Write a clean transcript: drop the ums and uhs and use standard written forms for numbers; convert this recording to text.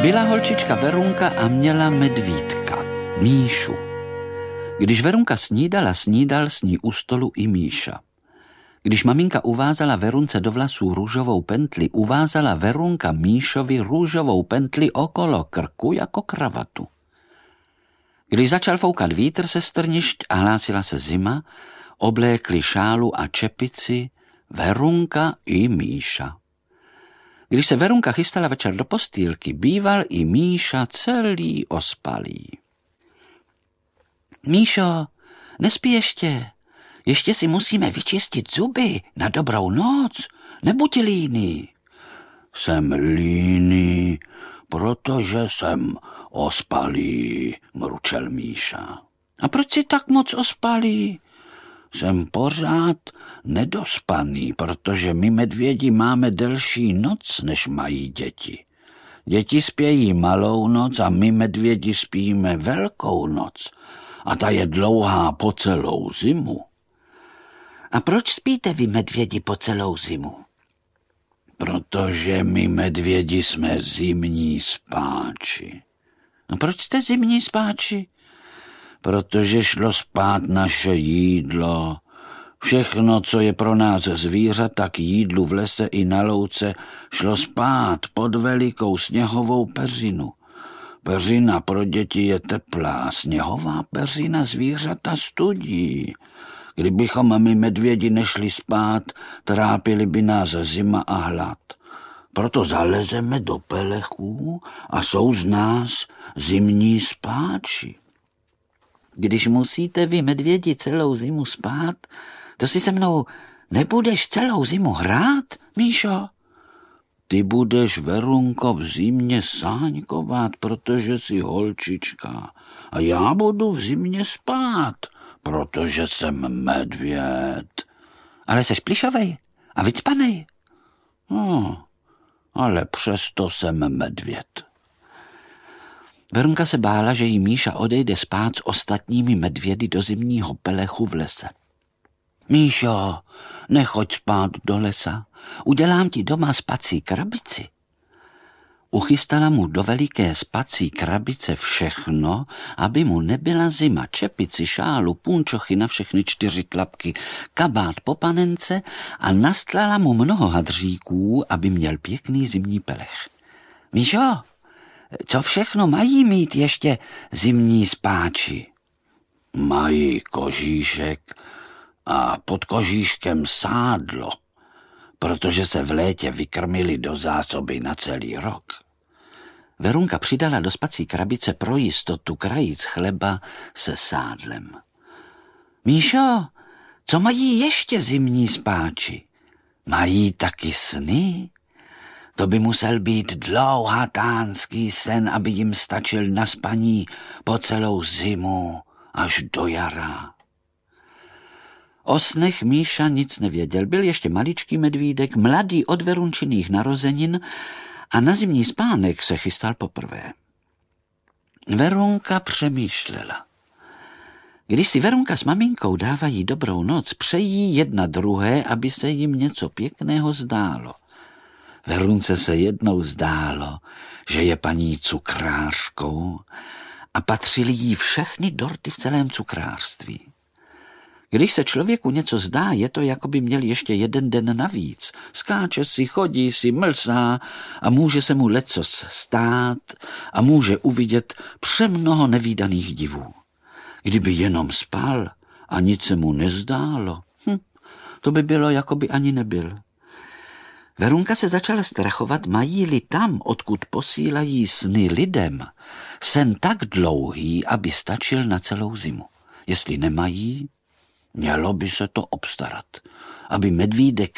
Byla holčička Verunka a měla medvídka, Míšu. Když Verunka snídala, snídal s ní u stolu i Míša. Když maminka uvázala Verunce do vlasů růžovou pentli, uvázala Verunka Míšovi růžovou pentli okolo krku jako kravatu. Když začal foukat vítr se strnišť a hlásila se zima, oblékli šálu a čepici Verunka i Míša. Když se Verunka chystala večer do postýlky, býval i Míša celý ospalý. Míšo, nespí ještě. Ještě si musíme vyčistit zuby na dobrou noc. Nebuď líný. Jsem líný, protože jsem ospalý, mručel Míša. A proč jsi tak moc ospalý? Jsem pořád nedospaný, protože my medvědi máme delší noc, než mají děti. Děti spějí malou noc a my medvědi spíme velkou noc. A ta je dlouhá po celou zimu. A proč spíte vy medvědi po celou zimu? Protože my medvědi jsme zimní spáči. A proč jste zimní spáči? Protože šlo spát naše jídlo. Všechno, co je pro nás zvířata k jídlu v lese i na louce, šlo spát pod velikou sněhovou peřinu. Peřina pro děti je teplá, sněhová peřina zvířata studí. Kdybychom my medvědi nešli spát, trápili by nás zima a hlad. Proto zalezeme do pelechů a jsou z nás zimní spáči. Když musíte vy medvědi celou zimu spát, to si se mnou nebudeš celou zimu hrát, Míšo? Ty budeš, Verunko, v zimě sáňkovat, protože jsi holčička. A já budu v zimě spát, protože jsem medvěd. Ale seš plišovej a vycpanej. No, ale přesto jsem medvěd. Verunka se bála, že jí Míša odejde spát s ostatními medvědy do zimního pelechu v lese. Míšo, nechoď spát do lesa, udělám ti doma spací krabici. Uchystala mu do veliké spací krabice všechno, aby mu nebyla zima, čepici, šálu, punčochy na všechny 4 tlapky, kabát po panence a nastlala mu mnoho hadříků, aby měl pěkný zimní pelech. Míšo, co všechno mají mít ještě zimní spáči? Mají kožíšek a pod kožíškem sádlo, protože se v létě vykrmili do zásoby na celý rok. Verunka přidala do spací krabice pro jistotu krajíc chleba se sádlem. Míšo, co mají ještě zimní spáči? Mají taky sny? To by musel být dlouhatánský sen, aby jim stačil na spaní po celou zimu až do jara. O snech Míša nic nevěděl. Byl ještě maličký medvídek, mladý od Verunčiných narozenin a na zimní spánek se chystal poprvé. Verunka přemýšlela. Když si Verunka s maminkou dávají dobrou noc, přejí jedna druhé, aby se jim něco pěkného zdálo. Verunce se jednou zdálo, že je paní cukrářkou a patřily jí všechny dorty v celém cukrářství. Když se člověku něco zdá, je to, jako by měl ještě jeden den navíc. Skáče si, chodí si, mlsá a může se mu lecos stát a může uvidět přemnoho nevídaných divů. Kdyby jenom spal a nic se mu nezdálo, to by bylo, jako by ani nebyl. Verunka se začala strachovat, mají-li tam, odkud posílají sny lidem, sen tak dlouhý, aby stačil na celou zimu. Jestli nemají, mělo by se to obstarat, aby medvídek